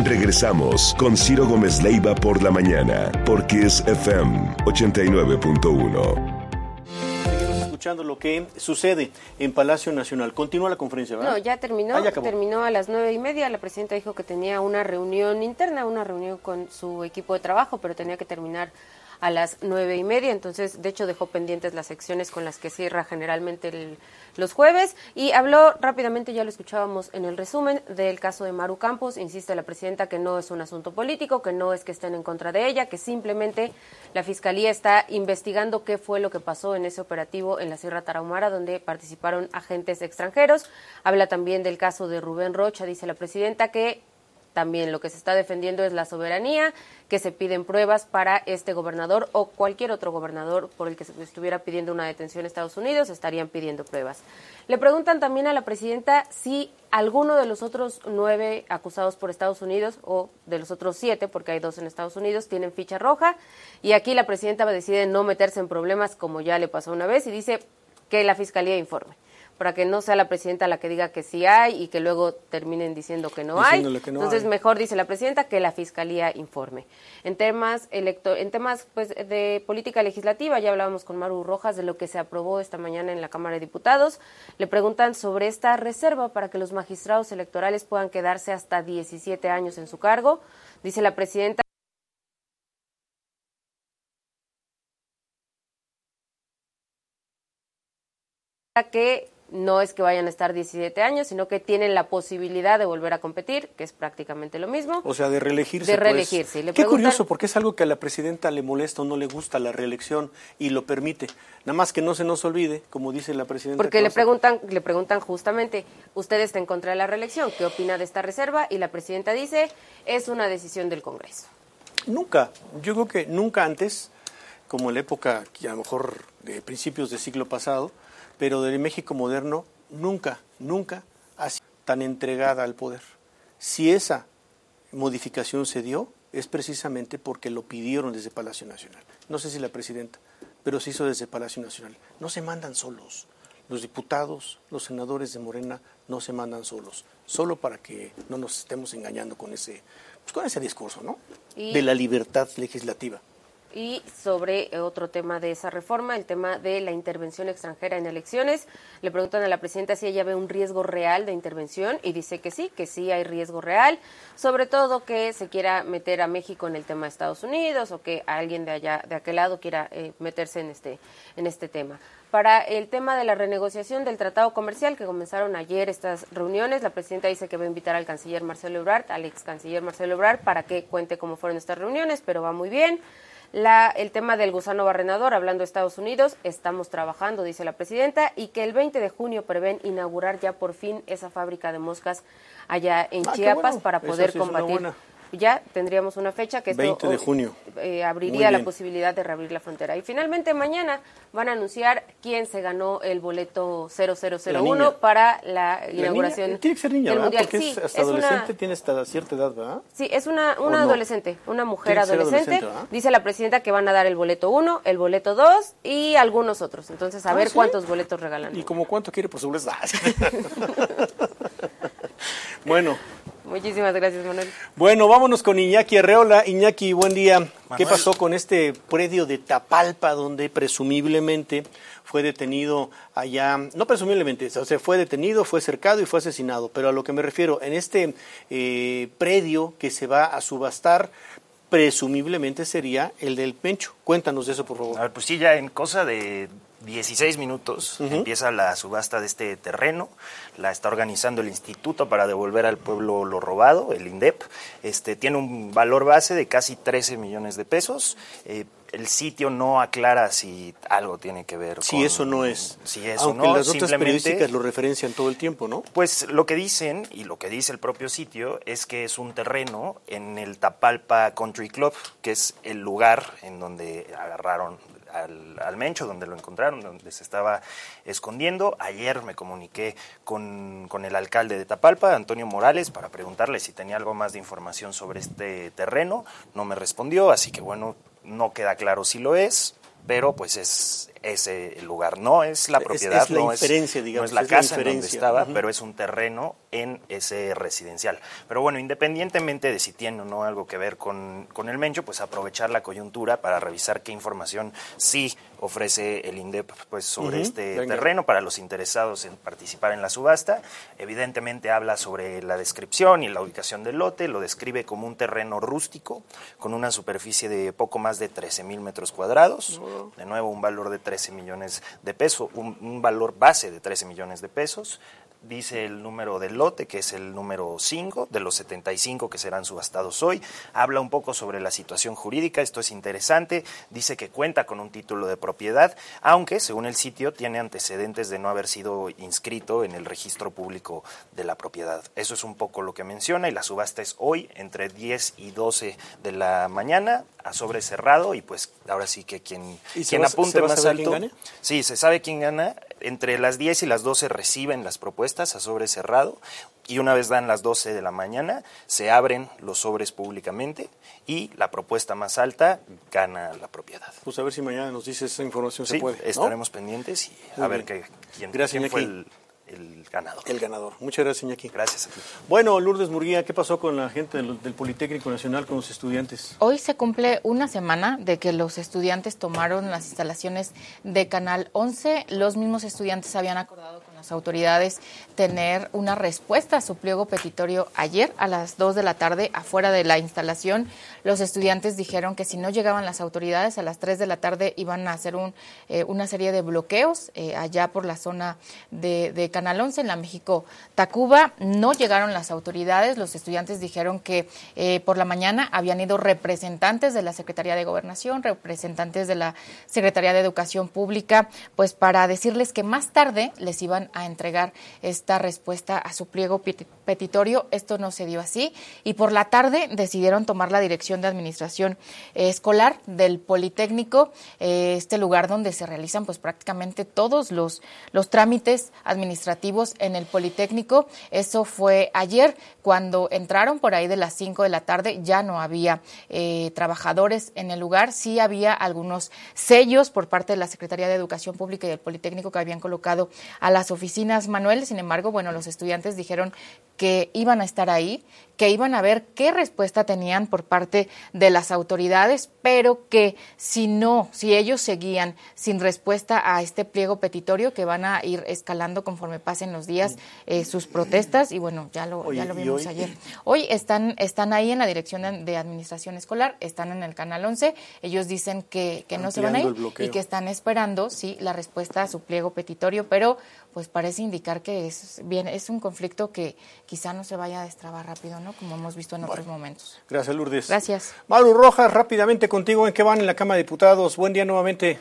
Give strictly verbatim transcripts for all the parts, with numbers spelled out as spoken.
Regresamos con Ciro Gómez Leiva por la mañana, por Kiss F M ochenta y nueve punto uno. Escuchando lo que sucede en Palacio Nacional. Continúa la conferencia, ¿verdad? No, ya terminó, ah, ya terminó a las nueve y media. La presidenta dijo que tenía una reunión interna, una reunión con su equipo de trabajo, pero tenía que terminar a las nueve y media, entonces de hecho dejó pendientes las secciones con las que cierra generalmente el, los jueves, y habló rápidamente, ya lo escuchábamos en el resumen, del caso de Maru Campos. Insiste la presidenta que no es un asunto político, que no es que estén en contra de ella, que simplemente la Fiscalía está investigando qué fue lo que pasó en ese operativo en la Sierra Tarahumara, donde participaron agentes extranjeros. Habla también del caso de Rubén Rocha, dice la presidenta que también lo que se está defendiendo es la soberanía, que se piden pruebas para este gobernador o cualquier otro gobernador por el que se estuviera pidiendo una detención en Estados Unidos, estarían pidiendo pruebas. Le preguntan también a la presidenta si alguno de los otros nueve acusados por Estados Unidos, o de los otros siete, porque hay dos en Estados Unidos, tienen ficha roja, y aquí la presidenta decide no meterse en problemas como ya le pasó una vez y dice que la Fiscalía informe, para que no sea la presidenta la que diga que sí hay y que luego terminen diciendo que no hay. Que no Entonces, hay. Mejor, dice la presidenta, que la Fiscalía informe. En temas electo en temas pues de política legislativa, ya hablábamos con Maru Rojas de lo que se aprobó esta mañana en la Cámara de Diputados. Le preguntan sobre esta reserva para que los magistrados electorales puedan quedarse hasta diecisiete años en su cargo. Dice la presidenta que no es que vayan a estar diecisiete años, sino que tienen la posibilidad de volver a competir, que es prácticamente lo mismo. O sea, de reelegirse. De reelegirse. Pues. Le Qué curioso, porque es algo que a la presidenta le molesta o no le gusta la reelección y lo permite. Nada más que no se nos olvide, como dice la presidenta. Porque le preguntan, le preguntan justamente, usted está en contra de la reelección, ¿qué opina de esta reserva? Y la presidenta dice, es una decisión del Congreso. Nunca, yo creo que nunca antes, como en la época, que a lo mejor de principios del siglo pasado, pero del México moderno nunca, nunca ha sido tan entregada al poder. Si esa modificación se dio, es precisamente porque lo pidieron desde Palacio Nacional. No sé si la presidenta, pero se hizo desde Palacio Nacional. No se mandan solos. Los diputados, los senadores de Morena no se mandan solos, solo para que no nos estemos engañando con ese, pues con ese discurso, ¿no? Y de la libertad legislativa. Y sobre otro tema de esa reforma, el tema de la intervención extranjera en elecciones, le preguntan a la presidenta si ella ve un riesgo real de intervención y dice que sí, que sí hay riesgo real, sobre todo que se quiera meter a México en el tema de Estados Unidos o que alguien de allá, de aquel lado quiera eh, meterse en este, en este tema. Para el tema de la renegociación del tratado comercial, que comenzaron ayer estas reuniones, la presidenta dice que va a invitar al canciller Marcelo Ebrard, al ex canciller Marcelo Ebrard, para que cuente cómo fueron estas reuniones, pero va muy bien. La, el tema del gusano barrenador, hablando de Estados Unidos, estamos trabajando, dice la presidenta, y que el veinte de junio prevén inaugurar ya por fin esa fábrica de moscas allá en ah, Chiapas bueno. para poder sí combatir. Ya tendríamos una fecha que esto veinte de junio. Eh, abriría la posibilidad de reabrir la frontera. Y finalmente mañana van a anunciar quién se ganó el boleto cero cero cero uno para la inauguración. La tiene que ser niña, del ¿verdad? Mundial. Porque sí, es hasta es adolescente, una, tiene hasta cierta edad, ¿verdad? Sí, es una, una no? adolescente, una mujer adolescente. adolescente Dice la presidenta que van a dar el boleto uno, el boleto dos y algunos otros. Entonces, a ah, ver ¿sí? cuántos boletos regalan. ¿Y como cuánto quiere por su boleto? Bueno. Muchísimas gracias, Manuel. Bueno, vámonos con Iñaki Arreola. Iñaki, buen día. Manuel. ¿Qué pasó con este predio de Tapalpa, donde presumiblemente fue detenido allá? No presumiblemente, o sea, fue detenido, fue cercado y fue asesinado. Pero a lo que me refiero, en este eh, predio que se va a subastar, presumiblemente sería el del Mencho. Cuéntanos de eso, por favor. A ver, pues sí, ya en cosa de dieciséis minutos uh-huh. empieza la subasta de este terreno, la está organizando el Instituto para devolver al pueblo lo robado, el INDEP. Este tiene un valor base de casi trece millones de pesos. Eh, el sitio no aclara si algo tiene que ver si con... eso no es. Si eso Aunque no, las notas periodísticas lo referencian todo el tiempo, ¿no? Pues lo que dicen, y lo que dice el propio sitio, es que es un terreno en el Tapalpa Country Club, que es el lugar en donde agarraron Al, al Mencho, donde lo encontraron, donde se estaba escondiendo. Ayer me comuniqué con, con el alcalde de Tapalpa, Antonio Morales, para preguntarle si tenía algo más de información sobre este terreno. No me respondió, así que bueno, no queda claro si lo es, pero pues es ese lugar. No es la propiedad, es, es la no, inferencia, es, digamos, no es la es casa la en donde inferencia. estaba, Uh-huh. pero es un terreno en ese residencial. Pero bueno, independientemente de si tiene o no algo que ver con, con el Mencho, pues aprovechar la coyuntura para revisar qué información sí ofrece el INDEP pues sobre uh-huh. este Venga. terreno para los interesados en participar en la subasta. Evidentemente habla sobre la descripción y la ubicación del lote, lo describe como un terreno rústico con una superficie de poco más de trece mil metros cuadrados, uh-huh. de nuevo un valor de trece millones de pesos, un, un valor base de trece millones de pesos. Dice el número del lote, que es el número cinco, de los setenta y cinco que serán subastados hoy. Habla un poco sobre la situación jurídica, esto es interesante. Dice que cuenta con un título de propiedad, aunque, según el sitio, tiene antecedentes de no haber sido inscrito en el registro público de la propiedad. Eso es un poco lo que menciona, y la subasta es hoy, entre diez y doce de la mañana, a sobre cerrado, y pues ahora sí que quien, quien apunte más alto. ¿Quién gana? Sí, se sabe quién gana. Entre las diez y las doce reciben las propuestas a sobre cerrado, y una vez dan las doce de la mañana se abren los sobres públicamente y la propuesta más alta gana la propiedad. Pues a ver si mañana nos dice esa información. Sí, se puede, ¿no? Estaremos pendientes y Muy a ver qué, quién, quién fue el, el ganador. El ganador. Muchas gracias, Iñaki. Gracias a ti. Bueno, Lourdes Murguía, ¿qué pasó con la gente del, del Politécnico Nacional, con los estudiantes? Hoy se cumple una semana de que los estudiantes tomaron las instalaciones de Canal once. Los mismos estudiantes habían acordado con las autoridades tener una respuesta a su pliego petitorio ayer a las dos de la tarde afuera de la instalación. Los estudiantes dijeron que si no llegaban las autoridades a las tres de la tarde iban a hacer un, eh, una serie de bloqueos eh, allá por la zona de, de Canal once, en la México-Tacuba. No llegaron las autoridades. Los estudiantes dijeron que eh, por la mañana habían ido representantes de la Secretaría de Gobernación, representantes de la Secretaría de Educación Pública, pues para decirles que más tarde les iban a entregar esta respuesta a su pliego petitorio. Esto no se dio así, y por la tarde decidieron tomar la dirección de administración eh, escolar del Politécnico, eh, este lugar donde se realizan pues prácticamente todos los, los trámites administrativos en el Politécnico. Eso fue ayer, cuando entraron por ahí de las cinco de la tarde. Ya no había eh, trabajadores en el lugar. Sí había algunos sellos por parte de la Secretaría de Educación Pública y del Politécnico que habían colocado a las oficinas manuales. Sin embargo, bueno, los estudiantes dijeron que iban a estar ahí, que iban a ver qué respuesta tenían por parte de las autoridades, pero que si no, si ellos seguían sin respuesta a este pliego petitorio, que van a ir escalando conforme pasen los días eh, sus protestas. Y bueno, ya lo, Oye, ya lo vimos hoy? ayer. Hoy están, están ahí en la Dirección de, de Administración Escolar, están en el Canal once. Ellos dicen que, que no se van a ir y que están esperando sí la respuesta a su pliego petitorio, pero pues parece indicar que es bien es un conflicto que quizá no se vaya a destrabar rápido, ¿no? Como hemos visto en bueno, otros momentos. Gracias, Lourdes. Gracias. Maru Rojas, rápidamente contigo, ¿en qué van en la Cámara de Diputados? Buen día nuevamente.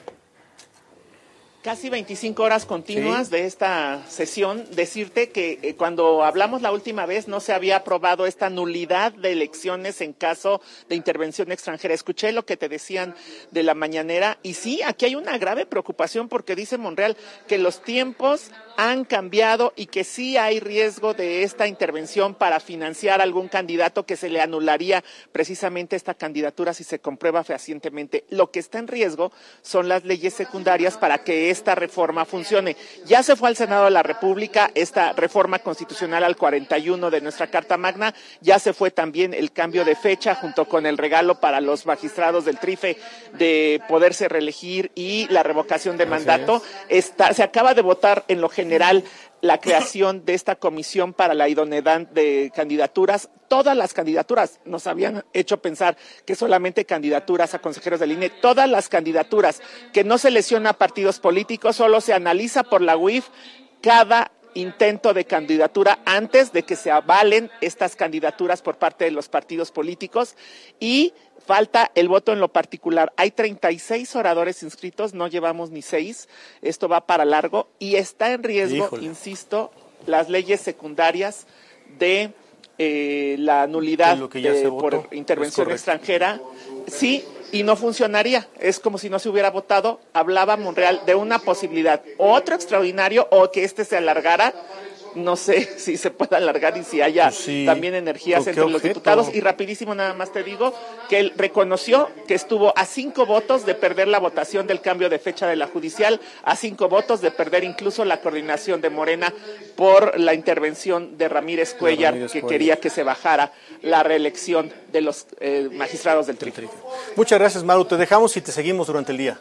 Casi veinticinco horas continuas ¿Sí? de esta sesión. Decirte que eh, cuando hablamos la última vez no se había aprobado esta nulidad de elecciones en caso de intervención extranjera. Escuché lo que te decían de la mañanera y sí, aquí hay una grave preocupación porque dice Monreal que los tiempos han cambiado y que sí hay riesgo de esta intervención para financiar algún candidato, que se le anularía precisamente esta candidatura si se comprueba fehacientemente. Lo que está en riesgo son las leyes secundarias para que esta reforma funcione. Ya se fue al Senado de la República esta reforma constitucional al cuarenta y uno de nuestra Carta Magna, ya se fue también el cambio de fecha junto con el regalo para los magistrados del TRIFE de poderse reelegir y la revocación de mandato. Está, se acaba de votar en lo general la creación de esta comisión para la idoneidad de candidaturas. Todas las candidaturas, nos habían hecho pensar que solamente candidaturas a consejeros del I N E, todas las candidaturas, que no selecciona a partidos políticos, solo se analiza por la U I F cada intento de candidatura antes de que se avalen estas candidaturas por parte de los partidos políticos, y falta el voto en lo particular. Hay treinta y seis oradores inscritos, no llevamos ni seis, esto va para largo y está en riesgo, Híjole. insisto, las leyes secundarias de eh, la nulidad de, por intervención pues extranjera. Sí, y no funcionaría, es como si no se hubiera votado. Hablaba Monreal de una posibilidad, o otro extraordinario, o que este se alargara, no sé si se pueda alargar y si haya sí. también energías entre los diputados. Y rapidísimo nada más te digo que él reconoció que estuvo a cinco votos de perder la votación del cambio de fecha de la judicial, a cinco votos de perder incluso la coordinación de Morena por la intervención de Ramírez Cuellar, Ramírez que Cuellar. quería que se bajara la reelección de los eh, magistrados del Tri. Muchas gracias, Maru. Te dejamos y te seguimos durante el día.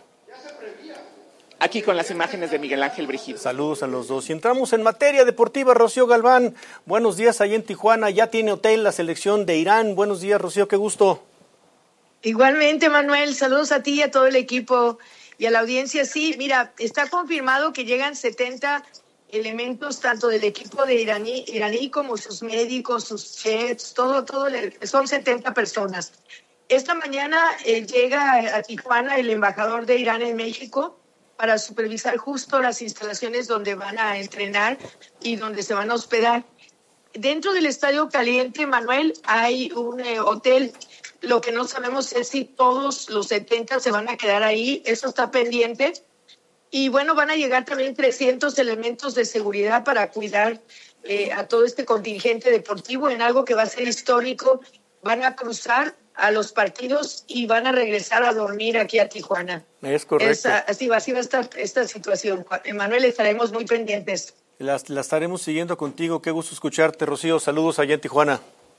Aquí con las imágenes de Miguel Ángel Brigido. Saludos a los dos. Y entramos en materia deportiva. Rocío Galván, buenos días allá en Tijuana. Ya tiene hotel la selección de Irán. Buenos días, Rocío, qué gusto. Igualmente, Manuel. Saludos a ti y a todo el equipo y a la audiencia. Sí, mira, está confirmado que llegan setenta elementos, tanto del equipo de iraní, iraní como sus médicos, sus chefs, todo, todo, son setenta personas. Esta mañana eh, llega a Tijuana el embajador de Irán en México para supervisar justo las instalaciones donde van a entrenar y donde se van a hospedar. Dentro del Estadio Caliente, Manuel, hay un eh, hotel. Lo que no sabemos es si todos los setenta se van a quedar ahí. Eso está pendiente. Y bueno, van a llegar también trescientos elementos de seguridad para cuidar eh, a todo este contingente deportivo en algo que va a ser histórico. Van a cruzar a los partidos y van a regresar a dormir aquí a Tijuana. Es correcto. Es, así, va, así va a estar esta situación. Emanuel, estaremos muy pendientes. La, la estaremos siguiendo contigo. Qué gusto escucharte, Rocío. Saludos allá en Tijuana.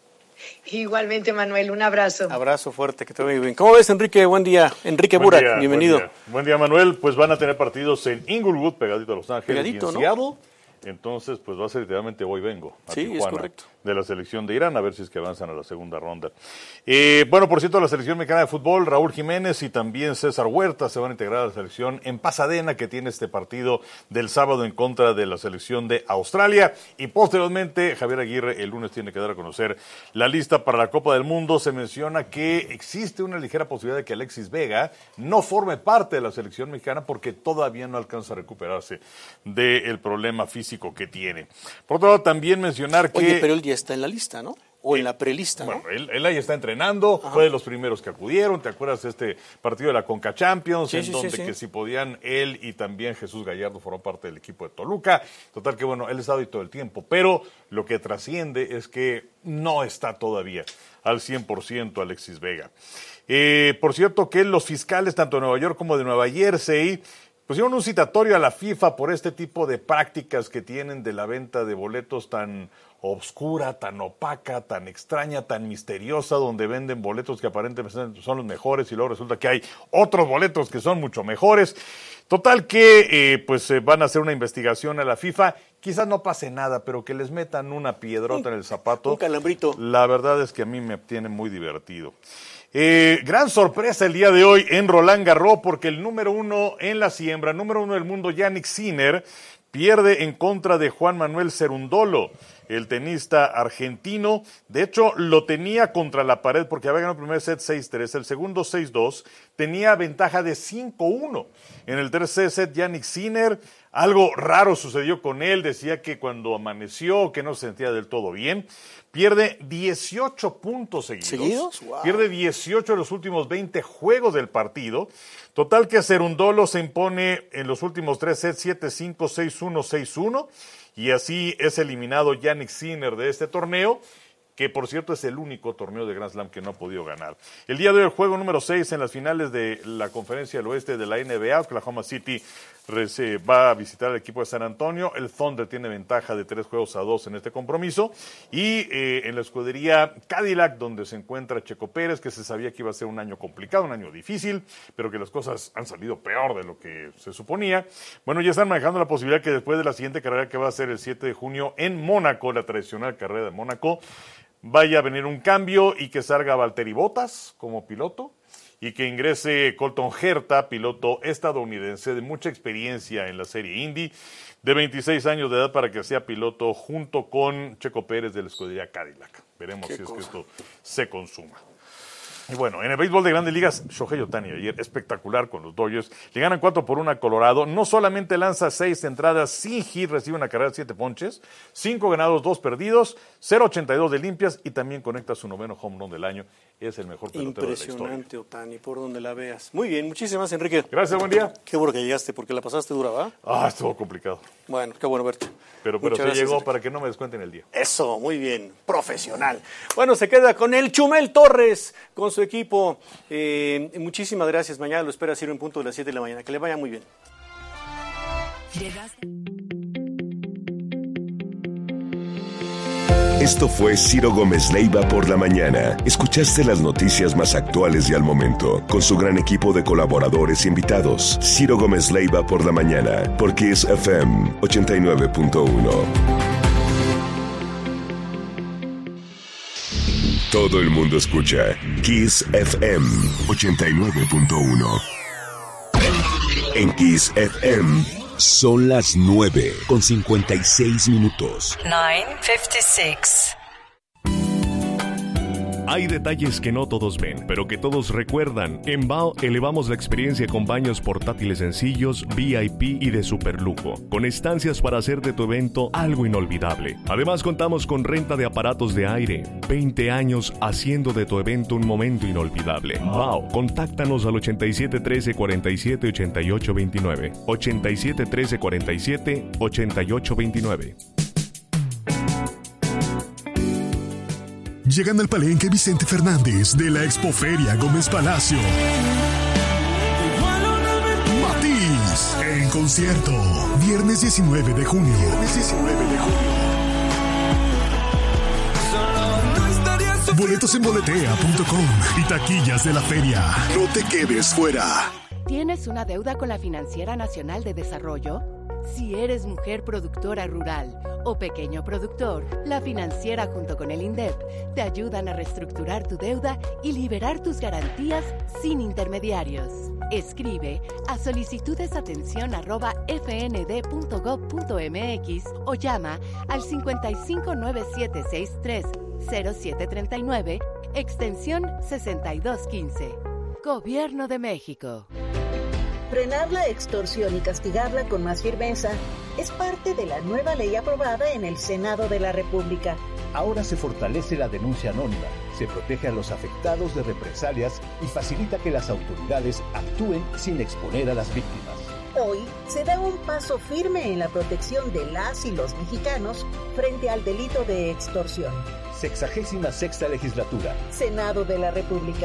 Igualmente, Manuel, un abrazo. Abrazo fuerte, que te vaya bien. ¿Cómo ves, Enrique? Buen día. Enrique buen Burak, día, bienvenido. Buen día. buen día, Manuel. Pues van a tener partidos en Inglewood, pegadito a Los Ángeles, pegadito, y en ¿no? Seattle. Entonces, pues va a ser literalmente hoy vengo a sí, Tijuana es correcto. de la selección de Irán, a ver si es que avanzan a la segunda ronda. Eh, bueno, por cierto, la selección mexicana de fútbol, Raúl Jiménez y también César Huerta se van a integrar a la selección en Pasadena, que tiene este partido del sábado en contra de la selección de Australia. Y posteriormente, Javier Aguirre el lunes tiene que dar a conocer la lista para la Copa del Mundo. Se menciona que existe una ligera posibilidad de que Alexis Vega no forme parte de la selección mexicana porque todavía no alcanza a recuperarse del problema físico que tiene. Por otro lado, también mencionar que... Oye, pero él ya está en la lista, ¿no? O en la prelista, ¿no? Bueno, él, él ahí está entrenando, Ajá. fue de los primeros que acudieron. ¿Te acuerdas de este partido de la Conca Champions? Sí, en sí, donde sí, sí. que si podían él y también Jesús Gallardo formó parte del equipo de Toluca. Total que bueno, él ha estado ahí todo el tiempo, pero lo que trasciende es que no está todavía al cien por ciento Alexis Vega. Eh, por cierto que los fiscales tanto de Nueva York como de Nueva Jersey pusieron un citatorio a la FIFA por este tipo de prácticas que tienen de la venta de boletos tan obscura, tan opaca, tan extraña, tan misteriosa, donde venden boletos que aparentemente son los mejores y luego resulta que hay otros boletos que son mucho mejores. Total que eh, pues eh, van a hacer una investigación a la FIFA. Quizás no pase nada, pero que les metan una piedrota en el zapato. Un calambrito. La verdad es que a mí me tiene muy divertido. Eh, gran sorpresa el día de hoy en Roland Garros porque el número uno en la siembra, número uno del mundo, Jannik Sinner, pierde en contra de Juan Manuel Cerundolo, el tenista argentino. De hecho, lo tenía contra la pared porque había ganado el primer set seis tres, el segundo seis dos, tenía ventaja de cinco uno. En el tercer set, Jannik Sinner, algo raro sucedió con él, decía que cuando amaneció, que no se sentía del todo bien, pierde dieciocho puntos seguidos. ¿Seguidos? Wow. Pierde dieciocho de los últimos veinte juegos del partido. Total que Cerundolo se impone en los últimos tres sets siete cinco, seis uno, seis uno. Y así es eliminado Jannik Sinner de este torneo, que por cierto es el único torneo de Grand Slam que no ha podido ganar. El día de hoy el juego número seis en las finales de la Conferencia del Oeste de la N B A, Oklahoma City va a visitar al equipo de San Antonio. El Thunder tiene ventaja de tres juegos a dos en este compromiso. Y eh, en la escudería Cadillac, donde se encuentra Checo Pérez, que se sabía que iba a ser un año complicado, un año difícil, pero que las cosas han salido peor de lo que se suponía. Bueno, ya están manejando la posibilidad que después de la siguiente carrera, que va a ser el siete de junio en Mónaco, la tradicional carrera de Mónaco, vaya a venir un cambio y que salga Valtteri Bottas como piloto y que ingrese Colton Herta, piloto estadounidense de mucha experiencia en la serie Indy, de veintiséis años de edad, para que sea piloto junto con Checo Pérez de la escudería Cadillac. Veremos si es que esto se consuma. Y bueno, en el béisbol de Grandes Ligas, Shohei Ohtani ayer espectacular con los Dodgers. Le ganan cuatro por uno a Colorado. No solamente lanza seis entradas sin hit, recibe una carrera de siete ponches, cinco ganados, dos perdidos, cero ochenta y dos de limpias y también conecta su noveno home run del año. Es el mejor pelotero de la historia. Impresionante, Ohtani, por donde la veas. Muy bien, muchísimas, Enrique. Gracias, buen día. Qué bueno que llegaste, porque la pasaste dura, ¿va? Ah, estuvo complicado. Bueno, qué bueno verte. Pero, pero sí gracias, llegó Enrique. para que no me descuenten el día. Eso, muy bien, profesional. Bueno, se queda con el Chumel Torres, con su equipo. Eh, muchísimas gracias. Mañana lo espera Ciro en punto de las siete de la mañana. Que le vaya muy bien. Esto fue Ciro Gómez Leiva por la mañana. Escuchaste las noticias más actuales y al momento, con su gran equipo de colaboradores e invitados. Ciro Gómez Leiva por la mañana, por Kiss F M ochenta y nueve punto uno. Todo el mundo escucha Kiss F M ochenta y nueve punto uno. En Kiss F M son las nueve con cincuenta y seis minutos. nueve cincuenta y seis. Hay detalles que no todos ven, pero que todos recuerdan. En B A O elevamos la experiencia con baños portátiles sencillos, V I P y de superlujo, con estancias para hacer de tu evento algo inolvidable. Además contamos con renta de aparatos de aire. veinte años haciendo de tu evento un momento inolvidable. B A O, contáctanos al ochenta y siete trece cuarenta y siete ochenta y ocho veintinueve. ochenta y siete trece cuarenta y siete ochenta y ocho veintinueve. Llegan al Palenque Vicente Fernández de la Expoferia Gómez Palacio. Matiz en concierto. Viernes diecinueve de junio. Viernes diecinueve de junio. Boletos en boletea punto com y taquillas de la feria. No te quedes fuera. ¿Tienes una deuda con la Financiera Nacional de Desarrollo? Si eres mujer productora rural o pequeño productor, la Financiera junto con el INDEP te ayudan a reestructurar tu deuda y liberar tus garantías sin intermediarios. Escribe a solicitudesatención arroba f n d punto gov punto m x o llama al cincuenta y cinco nueve siete sesenta y tres cero siete treinta y nueve, extensión sesenta y dos quince. Gobierno de México. Frenar la extorsión y castigarla con más firmeza es parte de la nueva ley aprobada en el Senado de la República. Ahora se fortalece la denuncia anónima, se protege a los afectados de represalias y facilita que las autoridades actúen sin exponer a las víctimas. Hoy se da un paso firme en la protección de las y los mexicanos frente al delito de extorsión. Sexagésima sexta legislatura. Senado de la República.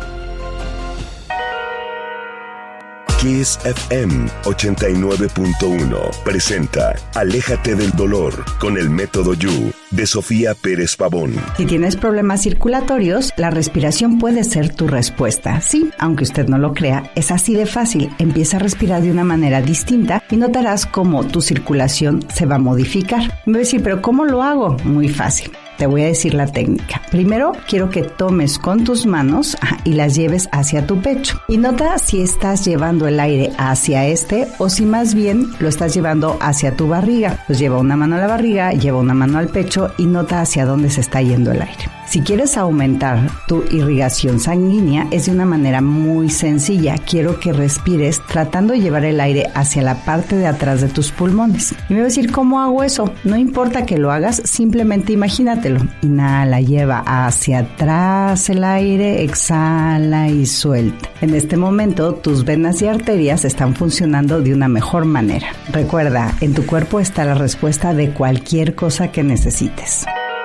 Kiss F M ochenta y nueve punto uno presenta Aléjate del dolor con el método You de Sofía Pérez Pavón. Si tienes problemas circulatorios, la respiración puede ser tu respuesta. Sí, aunque usted no lo crea, es así de fácil. Empieza a respirar de una manera distinta y notarás cómo tu circulación se va a modificar. Me voy a decir, ¿pero cómo lo hago? Muy fácil. Te voy a decir la técnica. Primero, quiero que tomes con tus manos y las lleves hacia tu pecho. Y nota si estás llevando el aire hacia este o si más bien lo estás llevando hacia tu barriga. Pues lleva una mano a la barriga, lleva una mano al pecho y nota hacia dónde se está yendo el aire. Si quieres aumentar tu irrigación sanguínea, es de una manera muy sencilla. Quiero que respires tratando de llevar el aire hacia la parte de atrás de tus pulmones. Y me voy a decir, ¿cómo hago eso? No importa que lo hagas, simplemente imagínatelo. Inhala, lleva hacia atrás el aire, exhala y suelta. En este momento, tus venas y arterias están funcionando de una mejor manera. Recuerda, en tu cuerpo está la respuesta de cualquier cosa que necesites.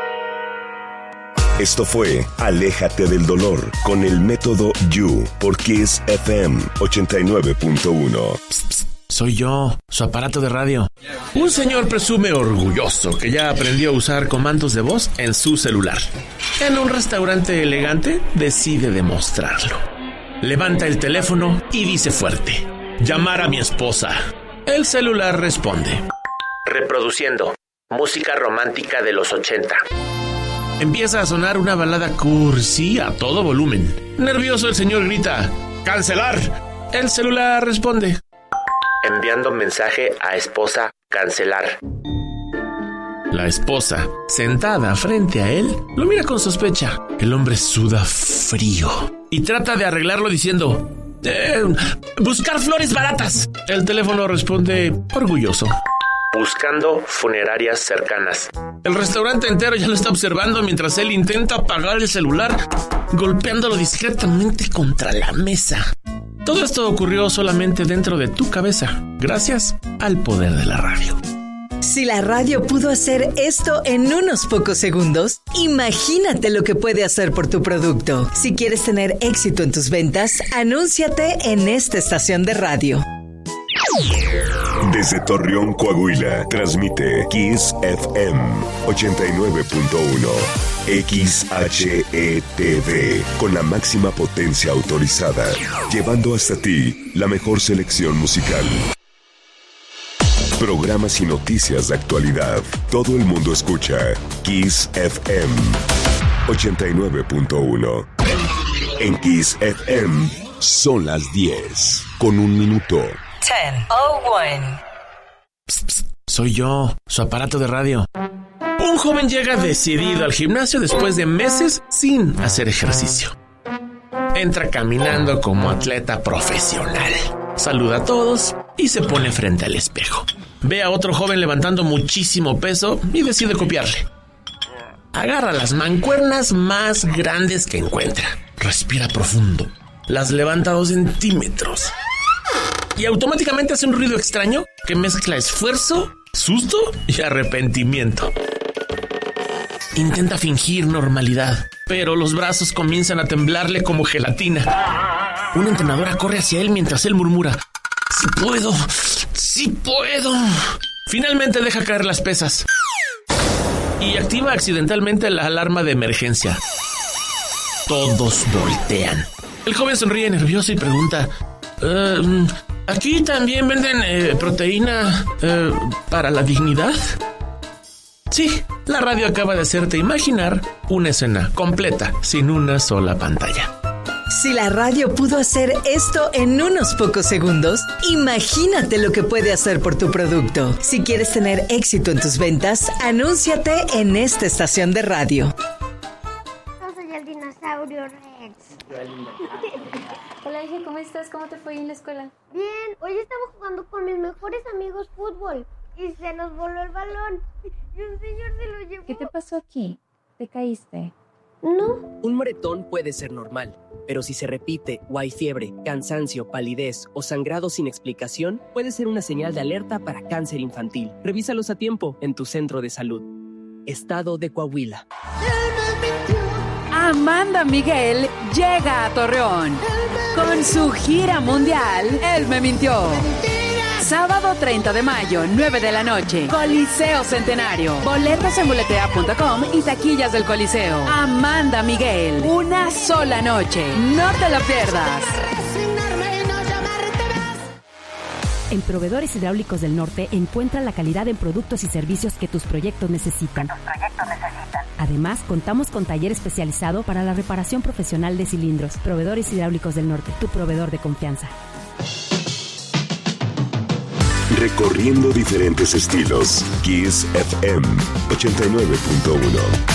Esto fue Aléjate del dolor con el método You por Kiss F M ochenta y nueve punto uno. Soy yo, su aparato de radio. Un señor presume orgulloso que ya aprendió a usar comandos de voz en su celular. En un restaurante elegante decide demostrarlo. Levanta el teléfono y dice fuerte: llamar a mi esposa. El celular responde: reproduciendo música romántica de los ochenta. Empieza a sonar una balada cursi a todo volumen. Nervioso el señor grita: ¡cancelar! El celular responde: enviando mensaje a esposa, cancelar. La esposa, sentada frente a él, lo mira con sospecha. El hombre suda frío y trata de arreglarlo diciendo: eh, buscar flores baratas. El teléfono responde orgulloso: buscando funerarias cercanas. El restaurante entero ya lo está observando mientras él intenta apagar el celular, golpeándolo discretamente contra la mesa. Todo esto ocurrió solamente dentro de tu cabeza, gracias al poder de la radio. Si la radio pudo hacer esto en unos pocos segundos, imagínate lo que puede hacer por tu producto. Si quieres tener éxito en tus ventas, anúnciate en esta estación de radio. Desde Torreón, Coahuila, transmite Kiss F M ochenta y nueve punto uno, X H E T V, con la máxima potencia autorizada, llevando hasta ti la mejor selección musical. Programas y noticias de actualidad. Todo el mundo escucha Kiss F M ochenta y nueve punto uno. En Kiss F M son las diez, con un minuto. diez oh one. Psst, psst, soy yo, su aparato de radio. Un joven llega decidido al gimnasio después de meses sin hacer ejercicio. Entra caminando como atleta profesional. Saluda a todos y se pone frente al espejo. Ve a otro joven levantando muchísimo peso y decide copiarle. Agarra las mancuernas más grandes que encuentra. Respira profundo. Las levanta dos centímetros. Y automáticamente hace un ruido extraño que mezcla esfuerzo, susto y arrepentimiento. Intenta fingir normalidad, pero los brazos comienzan a temblarle como gelatina. Una entrenadora corre hacia él mientras él murmura: ¡Sí puedo! ¡Sí puedo! Finalmente deja caer las pesas y activa accidentalmente la alarma de emergencia. Todos voltean. El joven sonríe nervioso y pregunta: Uh, ¿aquí también venden eh, proteína eh, para la dignidad? Sí, la radio acaba de hacerte imaginar una escena completa sin una sola pantalla. Si la radio pudo hacer esto en unos pocos segundos, imagínate lo que puede hacer por tu producto. Si quieres tener éxito en tus ventas, anúnciate en esta estación de radio. Yo soy el dinosaurio Rex. Hola, hija, ¿cómo estás? ¿Cómo te fue en la escuela? Bien, hoy estaba jugando con mis mejores amigos fútbol y se nos voló el balón y un señor se lo llevó. ¿Qué te pasó aquí? ¿Te caíste? No. Un moretón puede ser normal, pero si se repite o hay fiebre, cansancio, palidez o sangrado sin explicación, puede ser una señal de alerta para cáncer infantil. Revísalos a tiempo en tu centro de salud. Estado de Coahuila. Amanda Miguel llega a Torreón con su gira mundial Él me mintió. Sábado treinta de mayo, nueve de la noche, Coliseo Centenario. Boletos en boletea punto com y taquillas del Coliseo. Amanda Miguel, una sola noche. No te la pierdas. En Proveedores Hidráulicos del Norte encuentra la calidad en productos y servicios que tus proyectos necesitan. Tus proyectos necesitan. Además, contamos con taller especializado para la reparación profesional de cilindros. Proveedores Hidráulicos del Norte, tu proveedor de confianza. Recorriendo diferentes estilos. Kiss F M ochenta y nueve punto uno.